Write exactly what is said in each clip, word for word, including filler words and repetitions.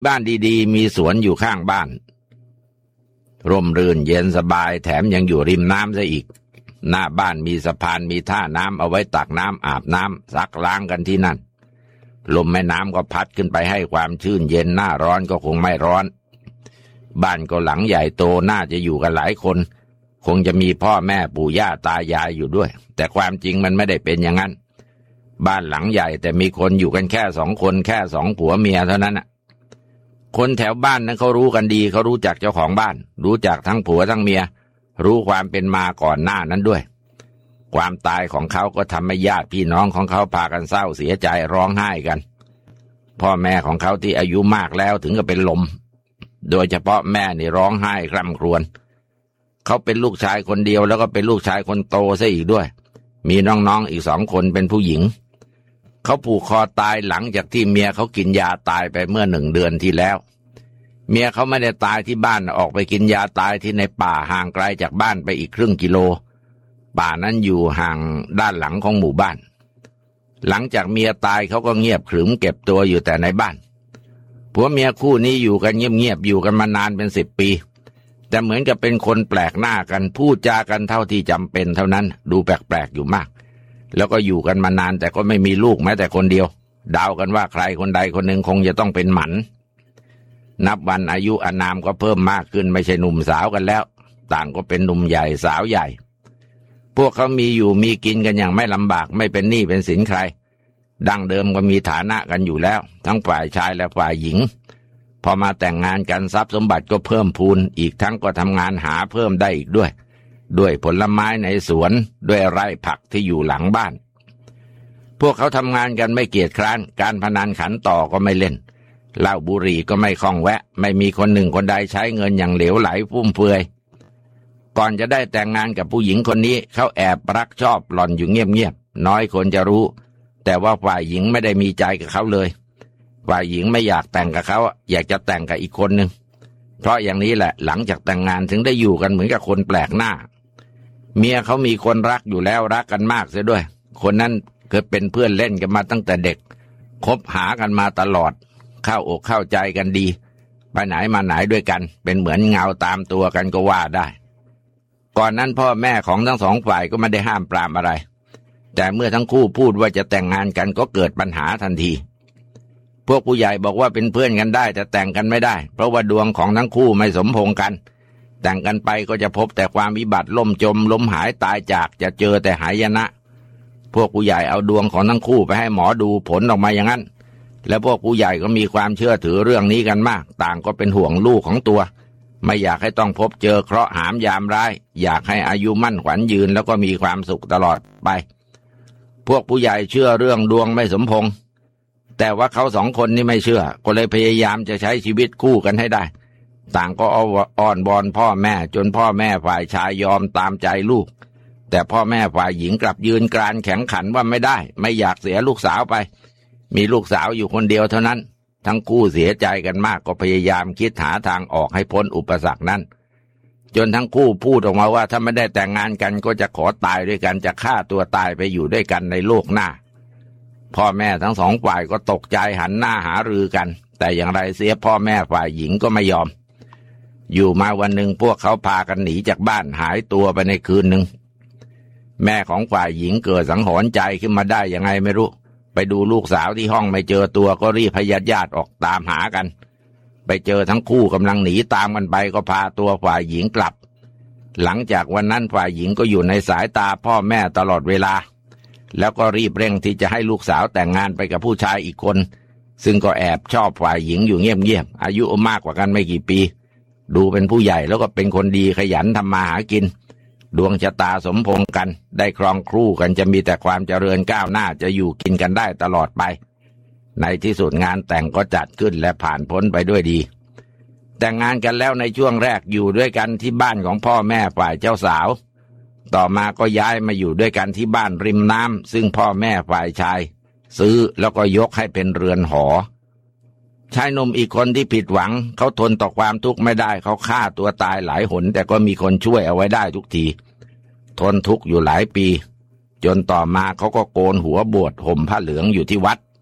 บ้านดีๆมีสวนอยู่ข้างบ้านร่มรื่นเย็นสบายแถมยังอยู่ริมน้ำซะอีกหน้าบ้านมีสะพานมีท่าน้ำเอาไว้ตักน้ำอาบน้ำซักล้างกันที่นั่นลมแม่น้ำก็พัดขึ้นไปให้ความชื่นเย็นหน้าร้อนก็คงไม่ร้อนบ้านก็หลังใหญ่โตน่าจะอยู่กันหลายคนคงจะมีพ่อแม่ปู่ย่าตายายอยู่ด้วยแต่ความจริงมันไม่ได้เป็นอย่างนั้นบ้านหลังใหญ่แต่มีคนอยู่กันแค่สองคนแค่สองผัวเมียเท่านั้นน่ะคนแถวบ้านนั้นเขารู้กันดีเขารู้จักเจ้าของบ้านรู้จักทั้งผัวทั้งเมียรู้ความเป็นมาก่อนหน้านั้นด้วยความตายของเขาก็ทำให้ญาติพี่น้องของเขาพากันเศร้าเสียใจร้องไห้กันพ่อแม่ของเขาที่อายุมากแล้วถึงกับเป็นลมโดยเฉพาะแม่นี่ร้องไห้คร่ำครวญเขาเป็นลูกชายคนเดียวแล้วก็เป็นลูกชายคนโตซะอีกด้วยมีน้องๆอีกสองคนเป็นผู้หญิงเขาผูกคอตายหลังจากที่เมียเขากินยาตายไปเมื่อหนึ่งเดือนที่แล้วเมียเขาไม่ได้ตายที่บ้านออกไปกินยาตายที่ในป่าห่างไกลจากบ้านไปอีกครึ่งกิโลป่านั้นอยู่ห่างด้านหลังของหมู่บ้านหลังจากเมียตายเขาก็เงียบขรึมเก็บตัวอยู่แต่ในบ้านผัวเมียคู่นี้อยู่กันเงียบๆอยู่กันมานานเป็นสิบปีแต่เหมือนกับเป็นคนแปลกหน้ากันพูดจากันเท่าที่จำเป็นเท่านั้นดูแปลกๆอยู่มากแล้วก็อยู่กันมานานแต่ก็ไม่มีลูกแม้แต่คนเดียวเดากันว่าใครคนใดคนหนึ่งคงจะต้องเป็นหมันนับวันอายุอานามก็เพิ่มมากขึ้นไม่ใช่หนุ่มสาวกันแล้วต่างก็เป็นหนุ่มใหญ่สาวใหญ่พวกเขามีอยู่มีกินกันอย่างไม่ลำบากไม่เป็นหนี้เป็นสินใครดั้งเดิมก็มีฐานะกันอยู่แล้วทั้งฝ่ายชายและฝ่ายหญิงพอมาแต่งงานกันทรัพย์สมบัติก็เพิ่มพูนอีกทั้งก็ทำงานหาเพิ่มได้อีกด้วยด้วยผลไม้ในสวนด้วยไร่ผักที่อยู่หลังบ้านพวกเขาทำงานกันไม่เกียจคร้านการพนันขันต่อก็ไม่เล่นเหล้าบุหรี่ก็ไม่คล่องแวะไม่มีคนหนึ่งคนใดใช้เงินอย่างเหลวไหลฟุ่มเฟือยก่อนจะได้แต่งงานกับผู้หญิงคนนี้เขาแอบรักชอบหล่อนอยู่เงียบๆน้อยคนจะรู้แต่ว่าฝ่ายหญิงไม่ได้มีใจกับเขาเลยฝ่ายหญิงไม่อยากแต่งกับเขาอยากจะแต่งกับอีกคนหนึ่งเพราะอย่างนี้แหละหลังจากแต่งงานถึงได้อยู่กันเหมือนกับคนแปลกหน้าเมียเขามีคนรักอยู่แล้วรักกันมากเสียด้วยคนนั้นเคยเป็นเพื่อนเล่นกันมาตั้งแต่เด็กคบหากันมาตลอดเข้าอกเข้าใจกันดีไปไหนมาไหนด้วยกันเป็นเหมือนเงาตามตัวกันก็ว่าได้ก่อนนั้นพ่อแม่ของทั้งสองฝ่ายก็ไม่ได้ห้ามปรามอะไรแต่เมื่อทั้งคู่พูดว่าจะแต่งงานกันก็เกิดปัญหาทันทีพวกผู้ใหญ่บอกว่าเป็นเพื่อนกันได้แต่แต่งกันไม่ได้เพราะว่าดวงของทั้งคู่ไม่สมพงษ์กันแต่งกันไปก็จะพบแต่ความวิบัติล่มจมล้มหายตายจากจะเจอแต่หายนะพวกผู้ใหญ่เอาดวงของทั้งคู่ไปให้หมอดูผลออกมาอย่างนั้นแล้วพวกผู้ใหญ่ก็มีความเชื่อถือเรื่องนี้กันมากต่างก็เป็นห่วงลูกของตัวไม่อยากให้ต้องพบเจอเคราะห์หามยามร้ายอยากให้อายุมั่นขวัญยืนแล้วก็มีความสุขตลอดไปพวกผู้ใหญ่เชื่อเรื่องดวงไม่สมพงษ์แต่ว่าเขาสองคนนี่ไม่เชื่อก็เลยพยายามจะใช้ชีวิตคู่กันให้ได้ต่างก็อ้อนวอนพ่อแม่จนพ่อแม่ฝ่ายชายยอมตามใจลูกแต่พ่อแม่ฝ่ายหญิงกลับยืนกรานแข็งขันว่าไม่ได้ไม่อยากเสียลูกสาวไปมีลูกสาวอยู่คนเดียวเท่านั้นทั้งคู่เสียใจกันมากก็พยายามคิดหาทางออกให้พ้นอุปสรรคนั้นจนทั้งคู่พูดออกมาว่าถ้าไม่ได้แต่งงานกันก็จะขอตายด้วยกันจะฆ่าตัวตายไปอยู่ด้วยกันในโลกหน้าพ่อแม่ทั้งสองฝ่ายก็ตกใจหันหน้าหารือกันแต่อย่างไรเสียพ่อแม่ฝ่ายหญิงก็ไม่ยอมอยู่มาวันหนึ่งพวกเขาพากันหนีจากบ้านหายตัวไปในคืนหนึ่งแม่ของฝ่ายหญิงเกิดสังหรณ์ใจขึ้นมาได้ยังไงไม่รู้ไปดูลูกสาวที่ห้องไม่เจอตัวก็รีบพยายามออกตามหากันไปเจอทั้งคู่กำลังหนีตามกันไปก็พาตัวฝ่ายหญิงกลับหลังจากวันนั้นฝ่ายหญิงก็อยู่ในสายตาพ่อแม่ตลอดเวลาแล้วก็รีบเร่งที่จะให้ลูกสาวแต่งงานไปกับผู้ชายอีกคนซึ่งก็แอบชอบฝ่ายหญิงอยู่เงียบๆอายุมากกว่ากันไม่กี่ปีดูเป็นผู้ใหญ่แล้วก็เป็นคนดีขยันทำมาหากินดวงชะตาสมพงษ์กันได้ครองครู่กันจะมีแต่ความเจริญก้าวหน้าจะอยู่กินกันได้ตลอดไปในที่สุดงานแต่งก็จัดขึ้นและผ่านพ้นไปด้วยดีแต่งงานกันแล้วในช่วงแรกอยู่ด้วยกันที่บ้านของพ่อแม่ฝ่ายเจ้าสาวต่อมาก็ย้ายมาอยู่ด้วยกันที่บ้านริมน้ำซึ่งพ่อแม่ฝ่ายชายซื้อแล้วก็ยกให้เป็นเรือนหอชายหนุ่มอีกคนที่ผิดหวังเขาทนต่อความทุกข์ไม่ได้เขาฆ่าตัวตายหลายหนแต่ก็มีคนช่วยเอาไว้ได้ทุกทีทนทุกข์อยู่หลายปีจนต่อมาเขาก็โกนหัวบวชห่มผ้าเหลืองอยู่ที่วัด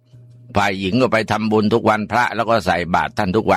ฝ่ายหญิงก็ไปทำบุญทุกวันพระแล้วก็ใส่บาตรท่านทุกวัน